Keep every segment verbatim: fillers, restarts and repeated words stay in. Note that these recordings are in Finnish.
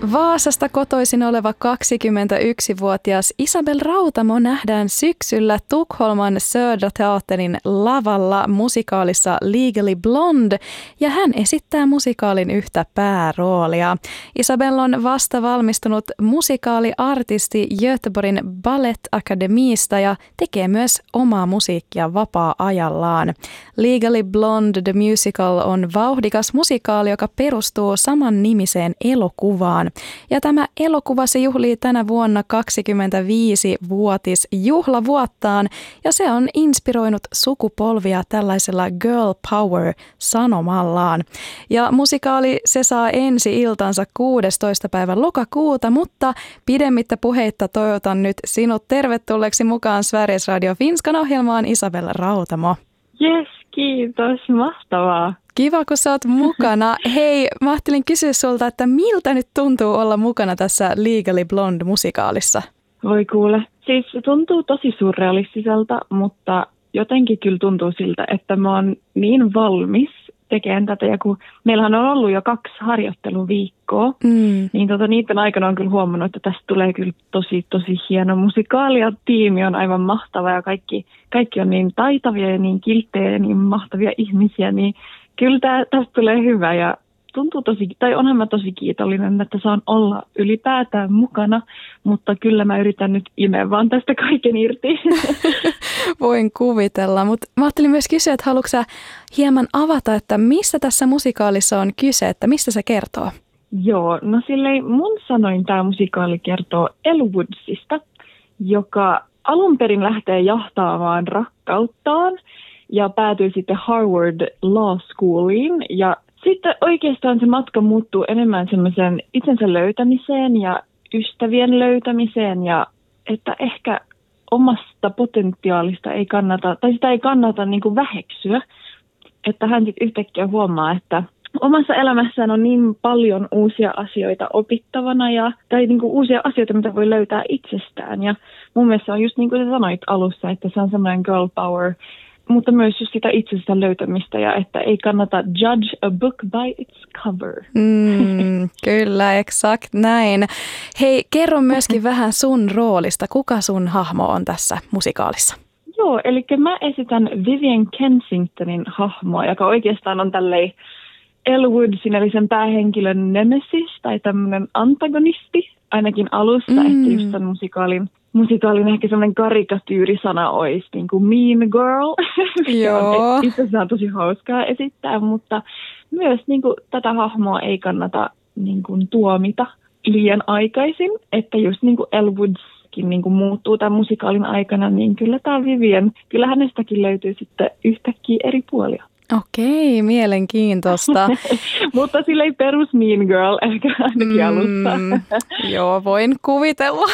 Vaasasta kotoisin oleva kaksikymmentäyksivuotias Isabel Rautamo nähdään syksyllä Tukholman Söderteatterin lavalla musikaalissa Legally Blonde ja hän esittää musikaalin yhtä pääroolia. Isabel on vasta valmistunut musikaaliartisti Göteborgin Ballettakademiista ja tekee myös omaa musiikkia vapaa-ajallaan. Legally Blonde The Musical on vauhdikas musikaali, joka perustuu saman nimiseen elokuvaan. Ja tämä elokuva se juhlii tänä vuonna kaksikymmentäviisivuotisjuhlavuottaan ja se on inspiroinut sukupolvia tällaisella girl power sanomallaan. Ja musikaali se saa ensi iltansa kuudestoista päivä lokakuuta, mutta pidemmittä puheitta toivotan nyt sinut tervetulleeksi mukaan Sveriges Radio Finskan ohjelmaan Isabel Rautamo. Jes, kiitos. Mahtavaa. Kiva, kun sä oot mukana. Hei, mä ajattelin kysyä sulta, että miltä nyt tuntuu olla mukana tässä Legally Blonde-musikaalissa? Voi kuule. Siis tuntuu tosi surrealistiselta, mutta jotenkin kyllä tuntuu siltä, että mä oon niin valmis tekemään tätä. Ja kun meillähän on ollut jo kaksi harjoitteluviikkoa, mm. niin tota, niiden aikana on kyllä huomannut, että tästä tulee kyllä tosi, tosi hieno musikaali. Ja tiimi on aivan mahtava ja kaikki, kaikki on niin taitavia ja niin kilttejä ja niin mahtavia ihmisiä, niin kyllä tää, tästä tulee hyvä ja tuntuu tosi, tai onhan mä tosi kiitollinen, että saan olla ylipäätään mukana, mutta kyllä mä yritän nyt imeä vaan tästä kaiken irti. Voin kuvitella, mutta mä ajattelin myös kysyä, että haluatko sä hieman avata, että mistä tässä musikaalissa on kyse, että mistä se kertoo? Joo, no silleen mun sanoin tämä musikaali kertoo Elle Woodsista, joka alun perin lähtee jahtaamaan rakkauttaan ja päätyy sitten Harvard Law Schooliin ja sitten oikeastaan se matka muuttuu enemmän semmoisen itsensä löytämiseen ja ystävien löytämiseen ja että ehkä omasta potentiaalista ei kannata, tai sitä ei kannata niin kuin väheksyä, että hän sitten yhtäkkiä huomaa, että omassa elämässään on niin paljon uusia asioita opittavana ja, tai niin kuin uusia asioita, mitä voi löytää itsestään ja mun mielestä on just niin kuin sä sanoit alussa, että se on semmoinen girl power, mutta myös just sitä itsestään löytämistä ja että ei kannata judge a book by its cover. Mm, kyllä, exakt näin. Hei, kerro myöskin vähän sun roolista. Kuka sun hahmo on tässä musikaalissa? Joo, eli mä esitän Vivian Kensingtonin hahmoa, joka oikeastaan on tälleen Elle Woodsin, eli sen päähenkilön nemesis tai tämmöinen antagonisti, ainakin alussa, mm. että just sen musikaalin. Musikaalin ehkä sellainen karikatyyrisana olisi niin kuin mean girl. Joo. Itse asiassa on tosi hauskaa esittää, mutta myös niin kuin, tätä hahmoa ei kannata niin kuin, tuomita liian aikaisin. Että just niin kuin Elle Woodskin niin kuin, muuttuu tämän musikaalin aikana, niin kyllä tämä Vivian, kyllä hänestäkin löytyy sitten yhtäkkiä eri puolia. Okei, mielenkiintoista. Mutta sillä ei perus mean girl ehkä ainakin mm, alussa. Joo, voin kuvitella.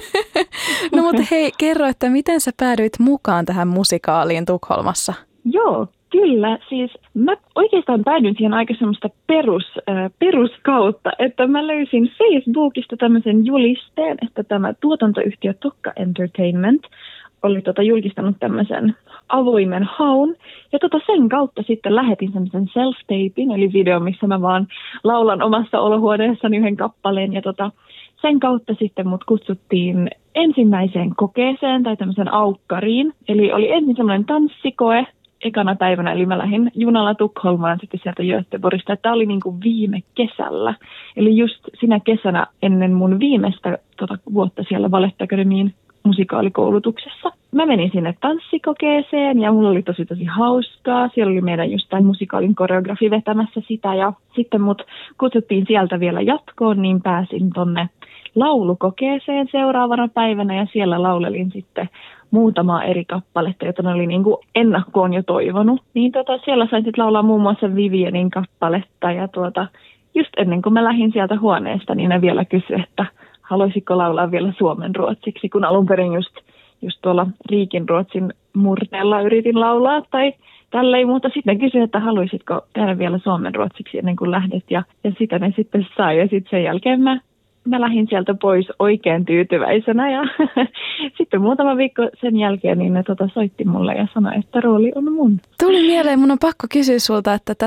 No mutta hei, kerro, että miten sä päädyit mukaan tähän musikaaliin Tukholmassa? Joo, kyllä. Siis mä oikeastaan päädyin siihen aika semmoista perus, äh, peruskautta, että mä löysin Facebookista tämmöisen julisteen, että tämä tuotantoyhtiö Tokka Entertainment oli tota julkistanut tämmöisen avoimen haun. Ja tota sen kautta sitten lähetin semmoisen self-tapin, eli video, missä mä vaan laulan omassa olohuoneessani yhden kappaleen. Ja tota, sen kautta sitten mut kutsuttiin ensimmäiseen kokeeseen tai tämmöisen aukkariin. Eli oli ensin semmoinen tanssikoe ekana päivänä, eli mä lähdin junalla Tukholmaan sitten sieltä Göteborgista. Tämä oli niin kuin viime kesällä. Eli just sinä kesänä ennen mun viimeistä tota, vuotta siellä Ballettakademiin musikaalikoulutuksessa. Mä menin sinne tanssikokeeseen ja mulla oli tosi tosi hauskaa. Siellä oli meidän just tämän musikaalin koreografi vetämässä sitä ja sitten mut kutsuttiin sieltä vielä jatkoon, niin pääsin tonne laulukokeeseen seuraavana päivänä ja siellä laulelin sitten muutamaa eri kappaletta, jota ne oli niin kuin ennakkoon jo toivonut. Niin tota, siellä sain sitten laulaa muun muassa Vivianin kappaletta ja tuota, just ennen kuin mä lähdin sieltä huoneesta, niin ne vielä kysyi, että haluaisitko laulaa vielä suomen ruotsiksi, kun alun perin just, just tuolla Riikin ruotsin murteella yritin laulaa tai tälleen, mutta sitten kysyin, että haluaisitko tehdä vielä suomen ruotsiksi ennen kuin lähdet ja, ja sitä ne sitten sai ja sitten sen jälkeen mä, mä lähdin sieltä pois oikein tyytyväisenä ja sitten muutama viikko sen jälkeen niin ne tota soitti mulle ja sanoi, että rooli on mun. Tuli mieleen, mun on pakko kysyä sulta, että tässä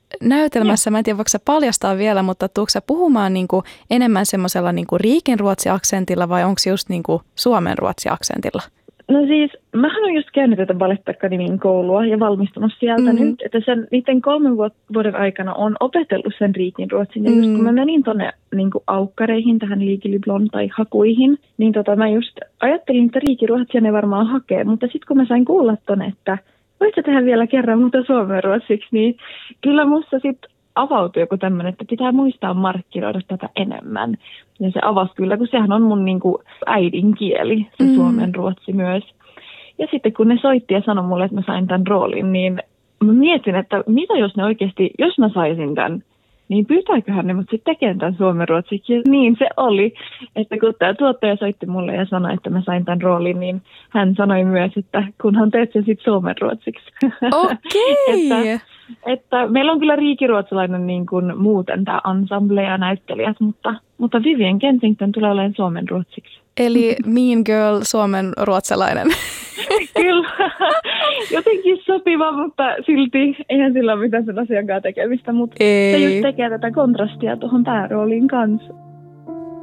näytelmässä, mä en tiedä voiko sä paljastaa vielä, mutta tuutko sä puhumaan niinku enemmän semmoisella niinku riikinruotsi-aksentilla vai onko just niinku suomenruotsi-aksentilla? No siis, mähän olen just käynyt tätä Ballet Academyn koulua ja valmistunut sieltä mm. nyt, että sen niiden kolmen vuoden aikana on opetellut sen riikinruotsin. Ja mm. just kun mä menin tonne niin kuin aukkareihin, tähän Legally Blonde tai hakuihin, niin tota, mä just ajattelin, että riikinruotsia ne varmaan hakee. Mutta sitten kun mä sain kuulla tonne, että voit sä tehdä vielä kerran muuta suomenruotsiksi, niin kyllä musta sitten avautui joku tämmöinen, että pitää muistaa markkinoida tätä enemmän. Ja se avasi kyllä, kun sehän on mun niin kuin äidinkieli, se mm. suomenruotsi myös. Ja sitten kun ne soitti ja sanoi mulle, että mä sain tämän roolin, niin mä mietin, että mitä jos ne oikeasti, jos mä saisin tämän, niin pyytääköhän ne mut sitten tekemään tämän suomenruotsiksi. Ja niin se oli, että kun tämä tuottaja soitti mulle ja sanoi, että mä sain tämän roolin, niin hän sanoi myös, että kunhan teet sen sitten suomenruotsiksi. Okei! Okay. että, että meillä on kyllä riikiruotsalainen niin kuin muuten tämä ensemble ja näyttelijät, mutta, mutta Vivian Kensington tulee olemaan suomenruotsiksi. Eli Mean Girl suomenruotsalainen. Kyllä, jotenkin sopiva, mutta silti eihän sillä ole mitään sen asiankaan tekemistä, mutta Ei. se just tekee tätä kontrastia tuohon päärooliin kanssa.